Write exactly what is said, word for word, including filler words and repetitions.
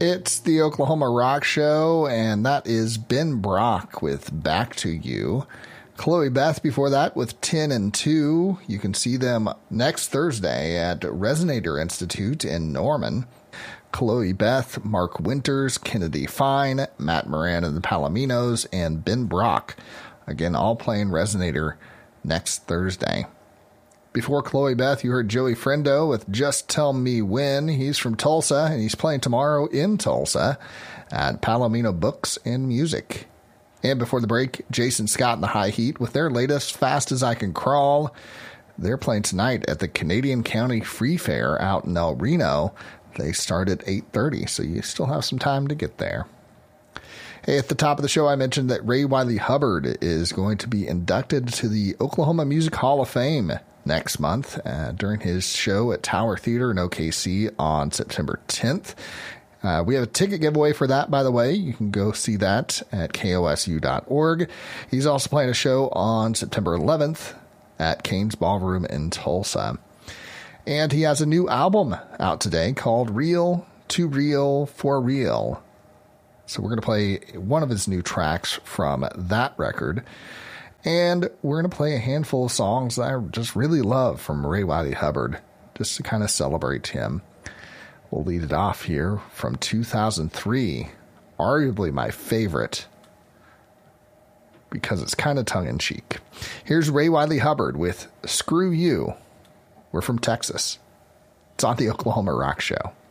It's the Oklahoma Rock Show, and that is Ben Brock with Back to You. Chloe Beth before that with ten and two. You can see them next Thursday at Resonator Institute in Norman. Chloe Beth, Mark Winters, Kennedy Fine, Matt Moran and the Palominos, and Ben Brock. Again, all playing Resonator next Thursday. Before Chloe Beth, you heard Joey Friendo with Just Tell Me When. He's from Tulsa, and he's playing tomorrow in Tulsa at Palomino Books and Music. And before the break, Jason Scott and the High Heat with their latest Fast As I Can Crawl. They're playing tonight at the Canadian County Free Fair out in El Reno. They start at eight thirty, so you still have some time to get there. Hey, at the top of the show, I mentioned that Ray Wiley Hubbard is going to be inducted to the Oklahoma Music Hall of Fame next month uh, during his show at Tower Theater in O K C on September tenth. Uh, we have a ticket giveaway for that, by the way. You can go see that at K O S U dot org. He's also playing a show on September eleventh at Kane's Ballroom in Tulsa. And he has a new album out today called Real, Too Real, For Real. So we're going to play one of his new tracks from that record. And we're going to play a handful of songs that I just really love from Ray Wiley Hubbard, just to kind of celebrate him. We'll lead it off here from two thousand three, arguably my favorite, because it's kind of tongue-in-cheek. Here's Ray Wiley Hubbard with Screw You. We're from Texas. It's on the Oklahoma Rock Show.